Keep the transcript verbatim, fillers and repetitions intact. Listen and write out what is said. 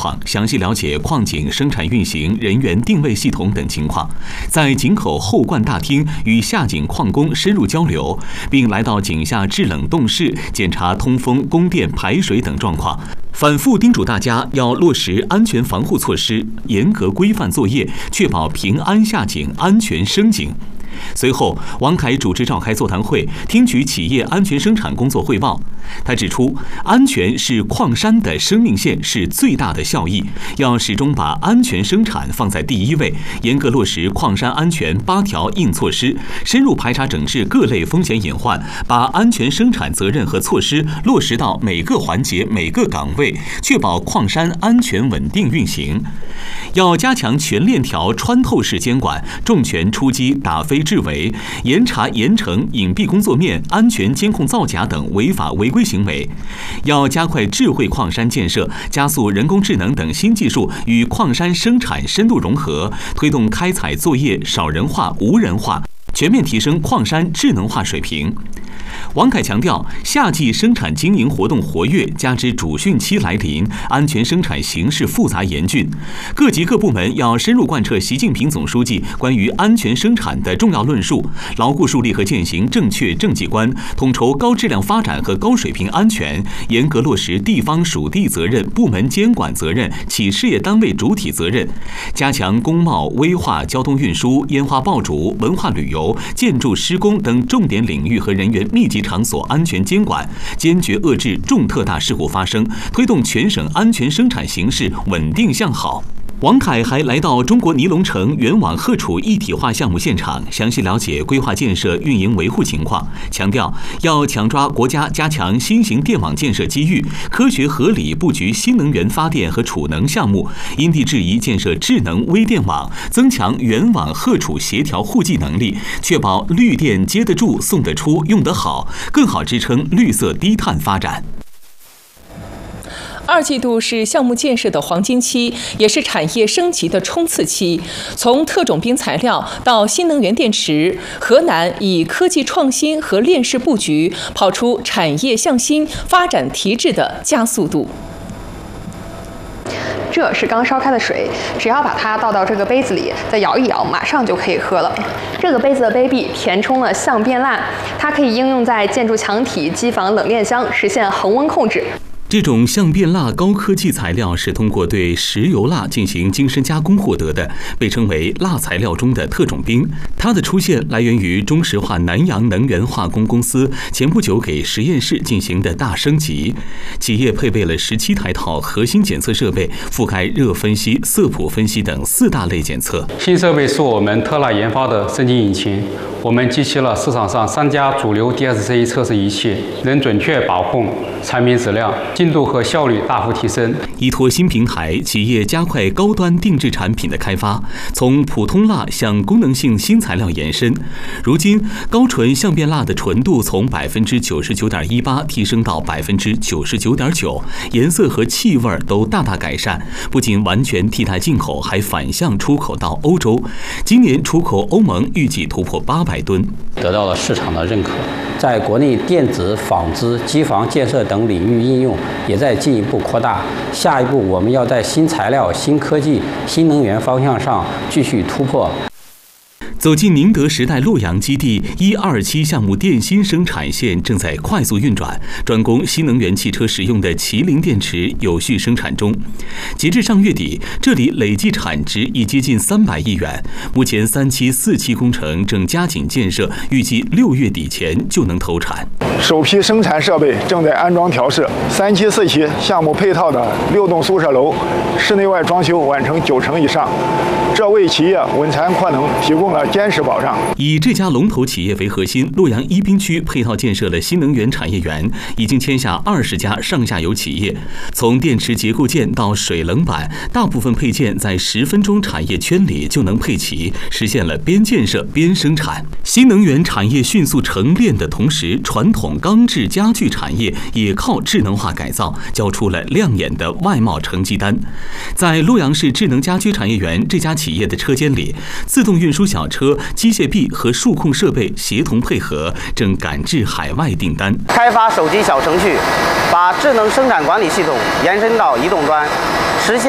况，详细了解矿井生产运行、人员定位系统等情况，在井口后灌大厅与下井矿工深入交流，并来到井下制冷冻室检查通风、供电、排水等状况。反复叮嘱大家要落实安全防护措施，严格规范作业，确保平安下井、安全升井。随后，王凯主持召开座谈会，听取企业安全生产工作汇报。他指出，安全是矿山的生命线，是最大的效益，要始终把安全生产放在第一位，严格落实矿山安全八条硬措施，深入排查整治各类风险隐患，把安全生产责任和措施落实到每个环节、每个岗位，确保矿山安全稳定运行。要加强全链条穿透式监管，重拳出击打非治伪，严查严惩隐蔽工作面、安全监控造假等违法违规行为。要加快智慧矿山建设，加速人工智能等新技术与矿山生产深度融合，推动开采作业少人化、无人化，全面提升矿山智能化水平。王凯强调，夏季生产经营活动活跃，加之主汛期来临，安全生产形势复杂严峻，各级各部门要深入贯彻习近平总书记关于安全生产的重要论述，牢固树立和践行正确政绩观，统筹高质量发展和高水平安全，严格落实地方属地责任、部门监管责任、企事业单位主体责任，加强工贸、危化、交通运输、烟花爆竹、文化旅游、建筑施工等重点领域和人员密集场所安全监管，坚决遏制重特大事故发生，推动全省安全生产形势稳定向好。王凯还来到中国尼龙城原网荷储一体化项目现场，详细了解规划建设、运营维护情况，强调要强抓国家加强新型电网建设机遇，科学合理布局新能源发电和储能项目，因地制宜建设智能微电网，增强原网荷储协调互济能力，确保绿电接得住、送得出、用得好，更好支撑绿色低碳发展。 二季度是项目建设的黄金期，也是产业升级的冲刺期。从特种兵材料到新能源电池，河南以科技创新和链式布局，跑出产业向新、发展提质的加速度。 这是刚烧开的水，只要把它倒到这个杯子里，再摇一摇，马上就可以喝了。这个杯子的杯壁填充了相变蜡，它可以应用在建筑墙体、机房冷链箱，实现恒温控制。 这种相变蜡高科技材料是通过对石油蜡进行精深加工获得的，被称为蜡材料中的特种兵。它的出现来源于中石化南阳能源化工公司前不久给实验室进行的大升级。企业配备了十七台套核心检测设备，覆盖热分析、色谱分析等四大类检测。 新设备是我们特蜡研发的升级引擎，我们集齐了市场上三家主流 D S C 测试仪器，能准确把控产品质量。进度和效率大幅提升。 依托新平台，企业加快高端定制产品的开发，从普通蜡向功能性新材料延伸。如今，高纯相变蜡的纯度从百分之九十九点一八提升到百分之九十九点九，颜色和气味都大大改善。不仅完全替代进口，还反向出口到欧洲。今年出口欧盟预计突破八百吨， 得到了市场的认可。在国内电子、纺织、机房建设等领域应用也在进一步扩大。下一步，我们要在新材料、新科技、新能源方向上继续突破。 走进宁德时代洛阳基地一二期项目电芯生产线正在快速运转，专供新能源汽车使用的麒麟电池有序生产中。截至上月底，这里累计产值已接近三百亿元。目前三期、四期工程正加紧建设，预计六月底前就能投产。 首批生产设备正在安装调试，三期、四期项目配套的六栋宿舍楼室内外装修完成九成以上，这为企业稳产扩能提供了坚实保障。 以这家龙头企业为核心，洛阳宜宾区配套建设了新能源产业园，已经签下二十家上下游企业。从电池结构件到水冷板，大部分配件在十分钟产业圈里就能配齐，实现了边建设边生产。新能源产业迅速成链的同时，传统钢制家具产业也靠智能化改造，交出了亮眼的外贸成绩单。在洛阳市智能家居产业园这家企业的车间里，自动运输小车、机械臂和数控设备协同配合，正赶制海外订单。 开发手机小程序，把智能生产管理系统延伸到移动端，实现